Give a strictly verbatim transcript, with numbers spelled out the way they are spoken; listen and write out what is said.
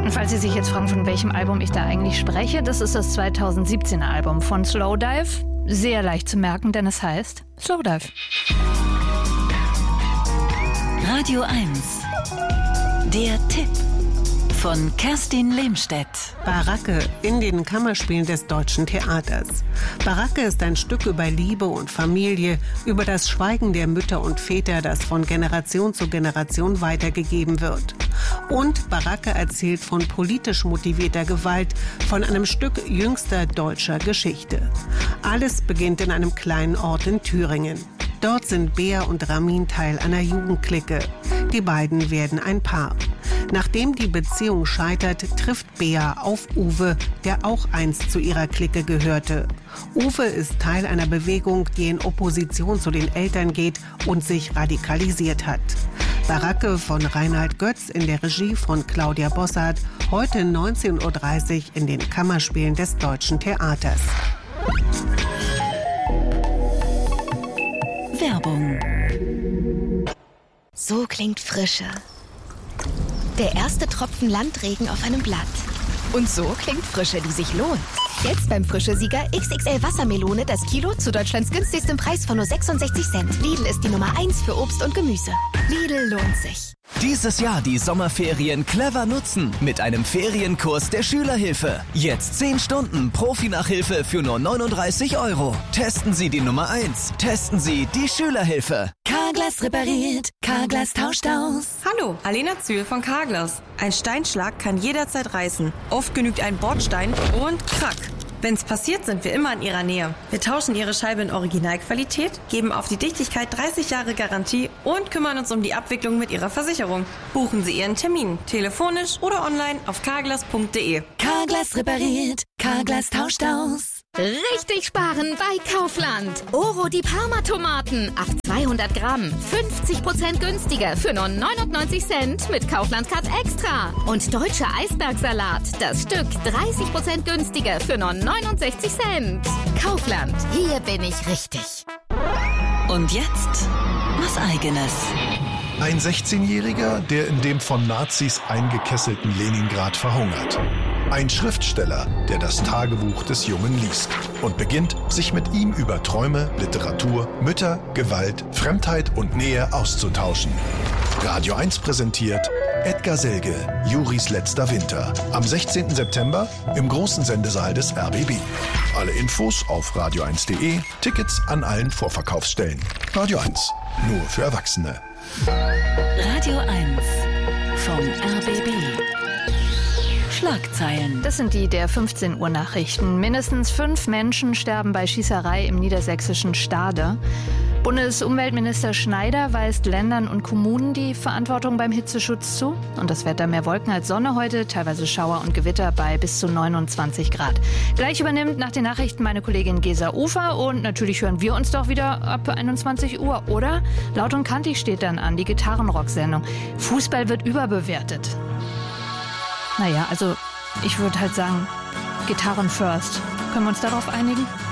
Und falls Sie sich jetzt fragen, von welchem Album ich da eigentlich spreche, das ist das zweitausendsiebzehner Album von Slowdive. Sehr leicht zu merken, denn es heißt Slowdive. Radio eins. Der Tipp von Kerstin Lehmstedt. Baracke in den Kammerspielen des Deutschen Theaters. Baracke ist ein Stück über Liebe und Familie, über das Schweigen der Mütter und Väter, das von Generation zu Generation weitergegeben wird. Und Baracke erzählt von politisch motivierter Gewalt, von einem Stück jüngster deutscher Geschichte. Alles beginnt in einem kleinen Ort in Thüringen. Dort sind Bea und Ramin Teil einer Jugendclique. Die beiden werden ein Paar. Nachdem die Beziehung scheitert, trifft Bea auf Uwe, der auch einst zu ihrer Clique gehörte. Uwe ist Teil einer Bewegung, die in Opposition zu den Eltern geht und sich radikalisiert hat. Baracke von Reinhard Götz in der Regie von Claudia Bossart, heute neunzehn Uhr dreißig in den Kammerspielen des Deutschen Theaters. Werbung. So klingt Frische. Der erste Tropfen Landregen auf einem Blatt. Und so klingt Frische, die sich lohnt. Jetzt beim Frische-Sieger X X L Wassermelone das Kilo zu Deutschlands günstigstem Preis von nur sechsundsechzig Cent. Lidl ist die Nummer eins für Obst und Gemüse. Lidl lohnt sich. Dieses Jahr die Sommerferien clever nutzen mit einem Ferienkurs der Schülerhilfe. Jetzt zehn Stunden Profi-Nachhilfe für nur neununddreißig Euro. Testen Sie die Nummer eins. Testen Sie die Schülerhilfe. Carglass repariert. Carglass tauscht aus. Hallo, Alena Zühl von Carglass. Ein Steinschlag kann jederzeit reißen. Oft genügt ein Bordstein und krack. Wenn's passiert, sind wir immer in Ihrer Nähe. Wir tauschen Ihre Scheibe in Originalqualität, geben auf die Dichtigkeit dreißig Jahre Garantie und kümmern uns um die Abwicklung mit Ihrer Versicherung. Buchen Sie Ihren Termin, telefonisch oder online auf carglass punkt de. Carglass repariert. Carglass tauscht aus. Richtig sparen bei Kaufland. Oro die Parma-Tomaten. Ab zweihundert Gramm. fünfzig Prozent günstiger für nur neunundneunzig Cent mit Kaufland Cut Extra. Und deutscher Eisbergsalat. Das Stück dreißig Prozent günstiger für nur neunundsechzig Cent. Kaufland. Hier bin ich richtig. Und jetzt was Eigenes. Ein sechzehnjähriger, der in dem von Nazis eingekesselten Leningrad verhungert. Ein Schriftsteller, der das Tagebuch des Jungen liest und beginnt, sich mit ihm über Träume, Literatur, Mütter, Gewalt, Fremdheit und Nähe auszutauschen. Radio eins präsentiert Edgar Selge, Juris letzter Winter. Am sechzehnten September im großen Sendesaal des R B B. Alle Infos auf radio eins punkt de, Tickets an allen Vorverkaufsstellen. Radio eins, nur für Erwachsene. Radio eins vom R B B. Schlagzeilen. Das sind die der fünfzehn Uhr Nachrichten. Mindestens fünf Menschen sterben bei Schießerei im niedersächsischen Stade. Bundesumweltminister Schneider weist Ländern und Kommunen die Verantwortung beim Hitzeschutz zu. Und das Wetter mehr Wolken als Sonne heute, teilweise Schauer und Gewitter bei bis zu neunundzwanzig Grad. Gleich übernimmt nach den Nachrichten meine Kollegin Gesa Ufer und natürlich hören wir uns doch wieder ab einundzwanzig Uhr, oder? Laut und kantig steht dann an, die Gitarrenrock-Sendung. Fußball wird überbewertet. Naja, also ich würde halt sagen, Gitarren first. Können wir uns darauf einigen?